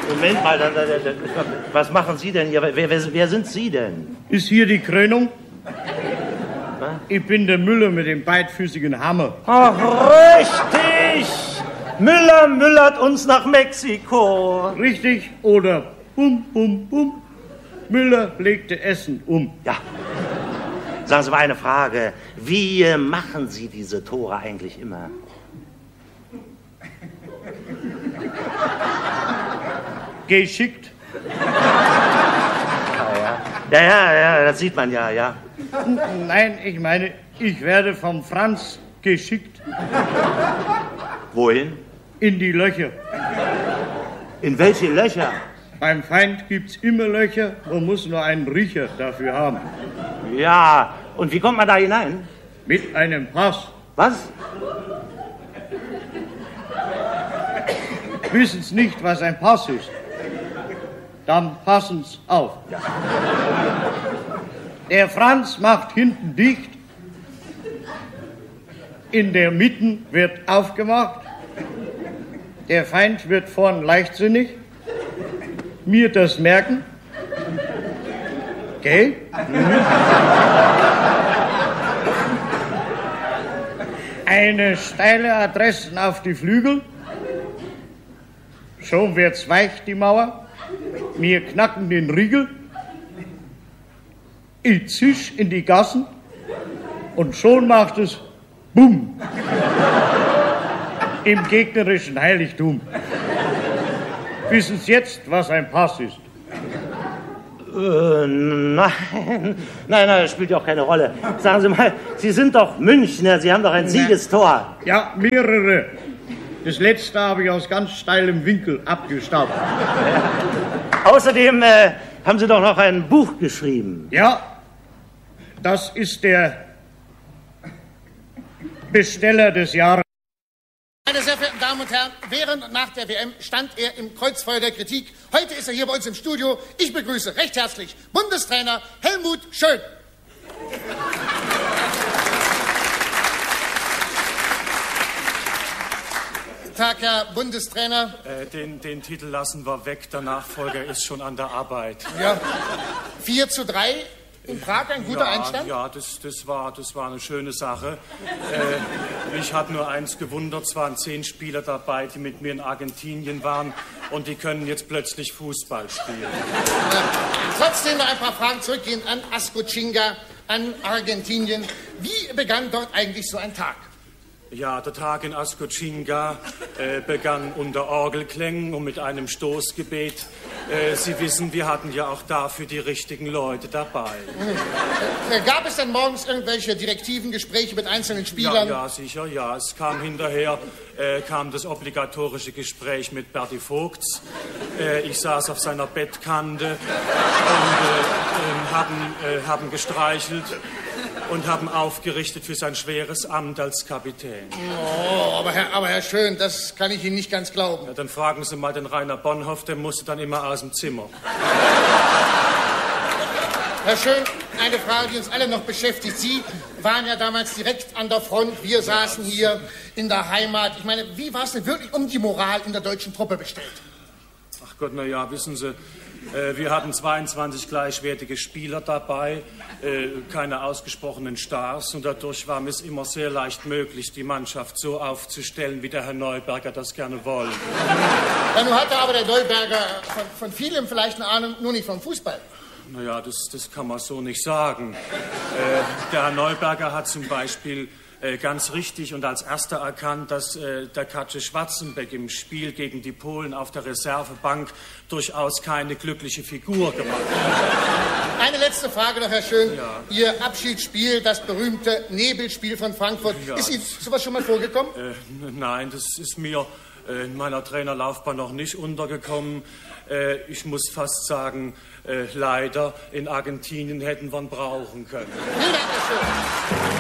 Moment mal, was machen Sie denn hier? Wer sind Sie denn? Ist hier die Krönung? Was? Ich bin der Müller mit dem beidfüßigen Hammer. Ach, richtig! Müller müllert uns nach Mexiko. Richtig, oder bum, bum, bum. Müller legte Essen um. Ja. Sagen Sie mal eine Frage. Wie machen Sie diese Tore eigentlich immer? Geschickt. Ja, das sieht man ja. Nein, ich meine, ich werde vom Franz geschickt. Wohin? In die Löcher. In welche Löcher? Beim Feind gibt's immer Löcher, man muss nur einen Riecher dafür haben. Ja, und wie kommt man da hinein? Mit einem Pass. Was? Wissen's nicht, was ein Pass ist? Dann passen's auf. Ja. Der Franz macht hinten dicht, in der Mitte wird aufgemacht, der Feind wird vorn leichtsinnig, mir das merken, gell? Eine steile Adressen auf die Flügel, schon wird's weich, die Mauer, mir knacken den Riegel, ich zisch in die Gassen und schon macht es Bumm im gegnerischen Heiligtum. Wissen Sie jetzt, was ein Pass ist? Nein, das spielt ja auch keine Rolle. Sagen Sie mal, Sie sind doch Münchner, Sie haben doch ein Siegestor. Ja, mehrere. Das letzte habe ich aus ganz steilem Winkel abgestaubt. Außerdem haben Sie doch noch ein Buch geschrieben. Ja, das ist der Besteller des Jahres. Meine sehr verehrten Damen und Herren, während und nach der WM stand er im Kreuzfeuer der Kritik. Heute ist er hier bei uns im Studio. Ich begrüße recht herzlich Bundestrainer Helmut Schön. Guten Tag, Herr Bundestrainer. Den Titel lassen wir weg. Der Nachfolger ist schon an der Arbeit. Ja, 4:3 in Prag, ein guter Einstand? Ja, das war eine schöne Sache. Mich hat nur eins gewundert, es waren 10 Spieler dabei, die mit mir in Argentinien waren und die können jetzt plötzlich Fußball spielen. Trotzdem noch ein paar Fragen zurückgehend an Ascochinga, an Argentinien. Wie begann dort eigentlich so ein Tag? Ja, der Tag in Ascochinga begann unter Orgelklängen und mit einem Stoßgebet. Sie wissen, wir hatten ja auch dafür die richtigen Leute dabei. Gab es dann morgens irgendwelche direktiven Gespräche mit einzelnen Spielern? Ja, sicher, ja. Es kam hinterher, kam das obligatorische Gespräch mit Berti Vogts. Ich saß auf seiner Bettkante und haben gestreichelt und haben aufgerichtet für sein schweres Amt als Kapitän. Oh, aber Herr Schön, das kann ich Ihnen nicht ganz glauben. Ja, dann fragen Sie mal den Rainer Bonhoff, der musste dann immer aus dem Zimmer. Herr Schön, eine Frage, die uns alle noch beschäftigt. Sie waren ja damals direkt an der Front, wir saßen hier in der Heimat. Ich meine, wie war es denn wirklich um die Moral in der deutschen Truppe bestellt? Ach Gott, na ja, wissen Sie, wir hatten 22 gleichwertige Spieler dabei, keine ausgesprochenen Stars und dadurch war es immer sehr leicht möglich, die Mannschaft so aufzustellen, wie der Herr Neuberger das gerne wollte. Ja, nun hatte aber der Neuberger von vielem vielleicht eine Ahnung, nur nicht vom Fußball. Naja, das kann man so nicht sagen. Der Herr Neuberger hat zum Beispiel ganz richtig und als erster erkannt, dass der Katsche Schwarzenbeck im Spiel gegen die Polen auf der Reservebank durchaus keine glückliche Figur gemacht hat. Eine letzte Frage noch, Herr Schön. Ja. Ihr Abschiedsspiel, das berühmte Nebelspiel von Frankfurt. Ja. Ist Ihnen sowas schon mal vorgekommen? Nein, das ist mir in meiner Trainerlaufbahn noch nicht untergekommen. Ich muss fast sagen, leider, in Argentinien hätten wir ihn brauchen können. Vielen Dank, Herr Schön.